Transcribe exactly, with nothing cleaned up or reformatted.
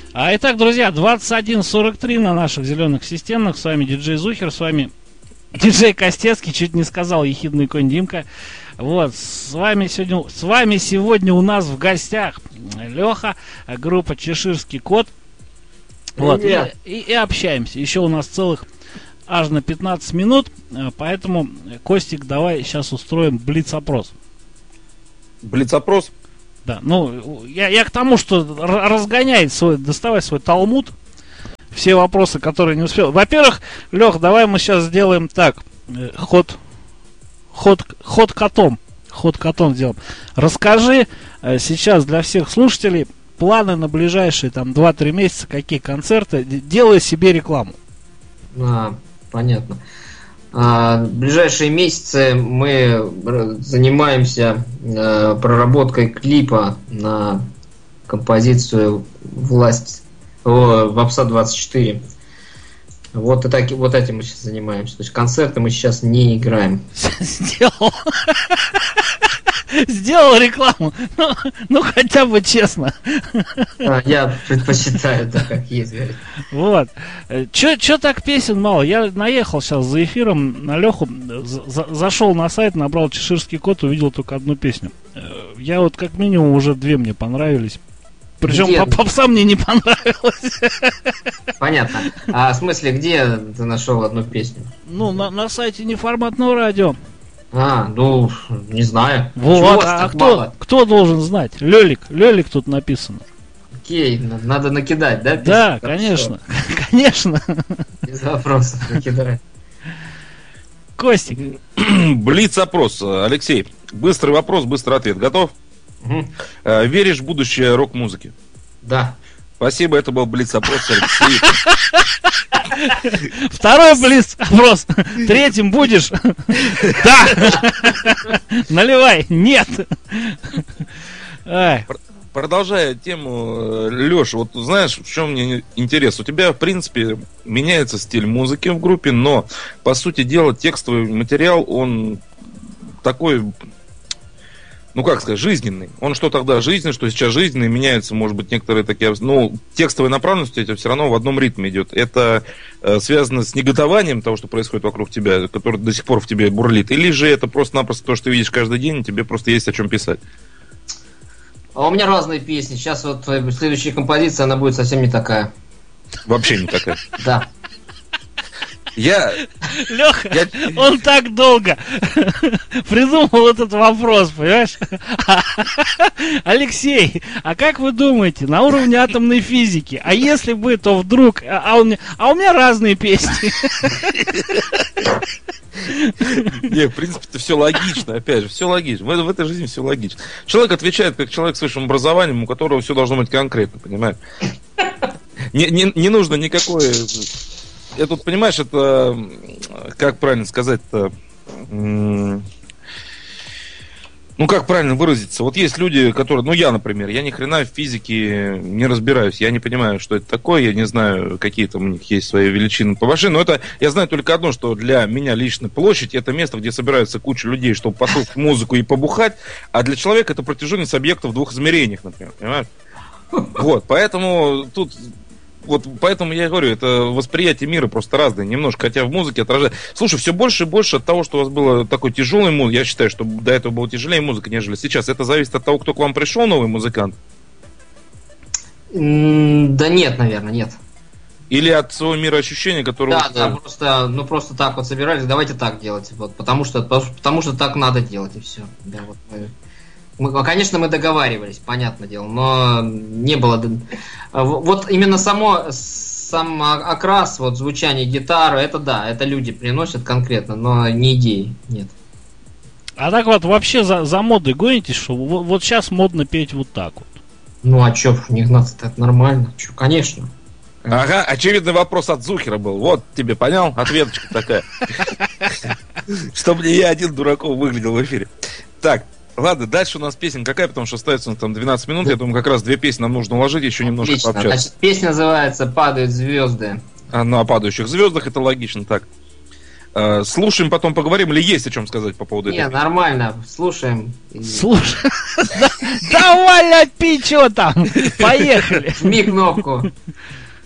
А итак, друзья, двадцать один сорок три на наших зеленых системах. С вами диджей Зухер, с вами диджей Костецкий, чуть не сказал ехидный конь Димка. Вот, с вами сегодня, с вами сегодня у нас в гостях Леха, группа Чеширский Кот. Вот, и, и, и общаемся. Еще у нас целых аж на пятнадцать минут, поэтому, Костик, давай сейчас устроим блиц-опрос. Блиц-опрос? Да, ну, я, я к тому, что разгоняй свой, доставай свой талмуд, все вопросы, которые не успел. Во-первых, Лех, давай мы сейчас сделаем так, ход, ход, ход котом, ход котом сделаем. Расскажи сейчас для всех слушателей планы на ближайшие там два-три месяца, какие концерты, делай себе рекламу. А, понятно. А, в ближайшие месяцы мы занимаемся а, проработкой клипа на композицию «Власть» Вапса двадцать четыре. Вот, и так, вот этим мы сейчас занимаемся. То есть концерты мы сейчас не играем. Сделал. Сделал рекламу. Ну, ну хотя бы честно. А, я предпочитаю так, как есть. Вот. Че так песен мало? Я наехал сейчас за эфиром на Леху, за, зашел на сайт, набрал Чеширский Кот, увидел только одну песню. Я вот как минимум уже две мне понравились. Причем по попса мне не понравилось. Понятно. А в смысле, где ты нашел одну песню? Ну, на, на сайте Неформатного радио. А, ну, не знаю. Вот, а кто, кто должен знать? Лёлик, Лёлик тут написано. Окей, надо накидать, да? Песню? Да, конечно, конечно. Без вопросов накидать. Костик. Блиц-опрос, Алексей. Быстрый вопрос, быстрый ответ. Готов? Угу. Веришь в будущее рок-музыки? Да. Спасибо, это был блиц-опрос, Алексей. Второй блиц-опрос. Третьим будешь? Да. Наливай. Нет. Продолжая тему, Леша, вот знаешь, в чем мне интерес? У тебя, в принципе, меняется стиль музыки в группе, но, по сути дела, текстовый материал, он такой... Ну, как сказать, жизненный. Он что тогда жизненный, что сейчас жизненный, меняются, может быть, некоторые такие... Ну, текстовая направленность у тебя все равно в одном ритме идет. Это э, связано с негодованием того, что происходит вокруг тебя, который до сих пор в тебе бурлит. Или же это просто-напросто то, что ты видишь каждый день, и тебе просто есть о чем писать? А у меня разные песни. Сейчас вот следующая композиция, она будет совсем не такая. Вообще не такая? Да. Я... Леха, я... он так долго придумал этот вопрос, понимаешь? Алексей, а как вы думаете, на уровне атомной физики, а если бы, то вдруг, а, у, меня, а у меня разные песни. Не, в принципе, это все логично, опять же, все логично. В, в этой жизни все логично. Человек отвечает как человек с высшим образованием, у которого все должно быть конкретно, понимаешь? Не, не, не нужно никакое... Я тут, понимаешь, это, как правильно сказать-то, ну, как правильно выразиться, вот есть люди, которые, ну, я, например, я ни хрена в физике не разбираюсь, я не понимаю, что это такое, я не знаю, какие там у них есть свои величины по машине, но это, я знаю только одно, что для меня лично площадь — это место, где собираются куча людей, чтобы послушать музыку и побухать, а для человека это протяженность объектов в двух измерениях, например, понимаешь? Вот, поэтому тут... Вот поэтому я говорю, это восприятие мира просто разное немножко, хотя в музыке отражает. Слушай, все больше и больше от того, что у вас было такой тяжелый музыка, я считаю, что до этого было тяжелее музыка, нежели сейчас. Это зависит от того, кто к вам пришел, новый музыкант? Да нет, наверное, нет. Или от своего мироощущения, которое... Да, да, просто, ну просто так вот собирались, давайте так делать, вот, потому что, потому что так надо делать, и все. Да, вот мы... Мы, конечно, мы договаривались, понятное дело, но не было... Вот именно само, сам окрас, вот звучание гитары, это да, это люди приносят конкретно, но не идеи, нет. А так вот, вообще за, за модой гонитесь, что вот, вот сейчас модно петь вот так вот? Ну а чё, не гнаться, это нормально, чё, конечно. Ага, очевидный вопрос от Зухера был. Вот тебе, понял? Ответочка такая. Чтобы не я один дураком выглядел в эфире. Так, ладно, дальше у нас песня какая, потому что остается там двенадцать минут. Я думаю, как раз две песни нам нужно уложить, еще немножко Отлично. пообщаться. Значит, песня называется «Падают звезды». А, ну, о падающих звездах, это логично, так. Э, слушаем, потом поговорим, или есть о чем сказать по поводу Не, этого? нормально, слушаем. Слушай, давай ляпи, что там? Поехали. Жми кнопку.